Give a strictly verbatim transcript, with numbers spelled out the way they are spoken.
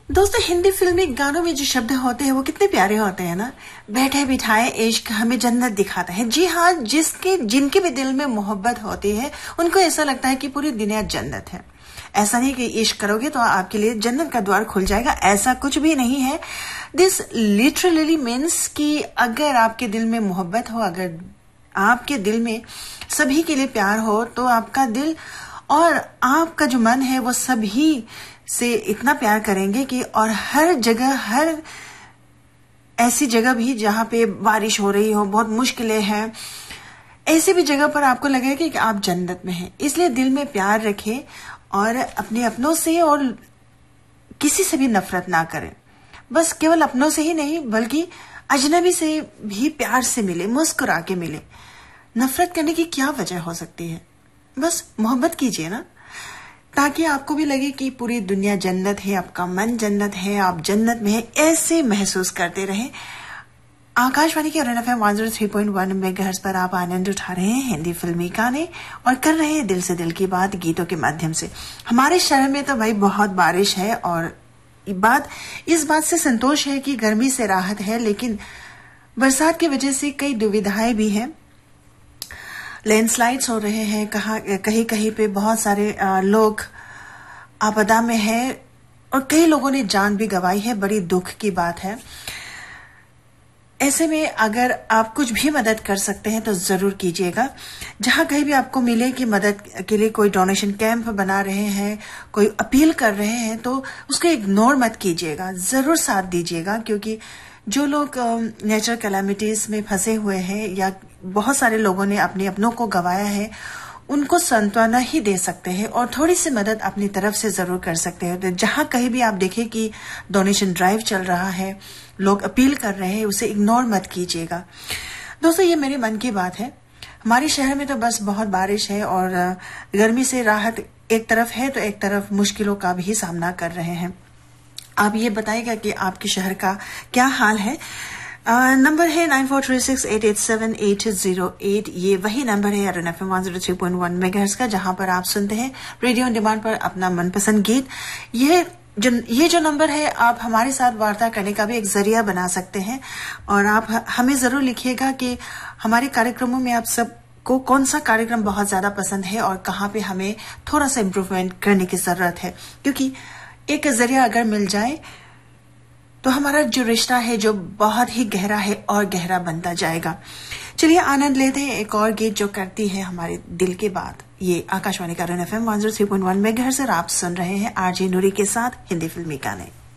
दोस्तों, हिंदी फिल्मी गानों में जो शब्द होते हैं वो कितने प्यारे होते हैं ना। बैठे बिठाए इश्क हमें जन्नत दिखाता है। जी हाँ, जिसके जिनके भी दिल में मोहब्बत होती है उनको ऐसा लगता है कि पूरी दुनिया जन्नत है। ऐसा नहीं कि इश्क करोगे तो आपके लिए जन्नत का द्वार खुल जाएगा, ऐसा कुछ भी नहीं है। दिस लिटरली मीन्स कि अगर आपके दिल में मोहब्बत हो, अगर आपके दिल में सभी के लिए प्यार हो, तो आपका दिल और आपका जो मन है वो सभी से इतना प्यार करेंगे कि और हर जगह, हर ऐसी जगह भी जहां पे बारिश हो रही हो, बहुत मुश्किलें हैं, ऐसी भी जगह पर आपको लगेगा कि आप जन्नत में हैं। इसलिए दिल में प्यार रखें और अपने अपनों से और किसी से भी नफरत ना करें। बस केवल अपनों से ही नहीं बल्कि अजनबी से भी प्यार से मिले, मुस्कुरा के मिले। नफरत करने की क्या वजह हो सकती है? बस मोहब्बत कीजिए ना, ताकि आपको भी लगे कि पूरी दुनिया जन्नत है, आपका मन जन्नत है, आप जन्नत में है, ऐसे महसूस करते रहे। आकाशवाणी के F M one zero three point one megahertz पर आप आनंद उठा रहे हैं हिंदी फिल्मी गाने और कर रहे हैं दिल से दिल की बात गीतों के माध्यम से। हमारे शहर में तो भाई बहुत बारिश है और बात इस बात से संतोष है कि गर्मी से राहत है, लेकिन बरसात की वजह से कई दुविधाएं भी हैं। लैंडस्लाइड्स हो रहे हैं, कहाँ कहीं कहीं पे बहुत सारे लोग आपदा में हैं और कई लोगों ने जान भी गंवाई है। बड़ी दुख की बात है। ऐसे में अगर आप कुछ भी मदद कर सकते हैं तो जरूर कीजिएगा। जहां कहीं भी आपको मिले कि मदद के लिए कोई डोनेशन कैंप बना रहे हैं, कोई अपील कर रहे हैं, तो उसको इग्नोर मत कीजिएगा, जरूर साथ दीजिएगा। क्योंकि जो लोग नेचुरल कैलामिटीज में फंसे हुए हैं या बहुत सारे लोगों ने अपने अपनों को गंवाया है, उनको सांत्वना ही दे सकते हैं और थोड़ी सी मदद अपनी तरफ से जरूर कर सकते हैं। तो जहां कहीं भी आप देखें कि डोनेशन ड्राइव चल रहा है, लोग अपील कर रहे हैं, उसे इग्नोर मत कीजिएगा। दोस्तों, ये मेरे मन की बात है। हमारे शहर में तो बस बहुत बारिश है और गर्मी से राहत एक तरफ है तो एक तरफ मुश्किलों का भी सामना कर रहे हैं। आप ये बताइएगा कि आपके शहर का क्या हाल है। नंबर है nine four three six eight eight seven eight zero eight. ये वही नंबर है Arun F M one zero three point one megahertz का, जहां पर आप सुनते हैं रेडियो ऑन डिमांड पर अपना मनपसंद गीत। ये जो ये जो नंबर है, आप हमारे साथ वार्ता करने का भी एक जरिया बना सकते हैं और आप हमें जरूर लिखिएगा कि हमारे कार्यक्रमों में आप सब को कौन सा कार्यक्रम बहुत ज्यादा पसंद है और कहाँ पे हमें थोड़ा सा इम्प्रूवमेंट करने की जरूरत है। क्योंकि एक जरिया अगर मिल जाए तो हमारा जो रिश्ता है जो बहुत ही गहरा है और गहरा बनता जाएगा। चलिए आनंद लेते हैं एक और गीत जो करती है हमारे दिल की बात। ये आकाशवाणी का F M one zero three point one megahertz से आप सुन रहे हैं आरजे नूरी के साथ हिंदी फिल्मी गाने।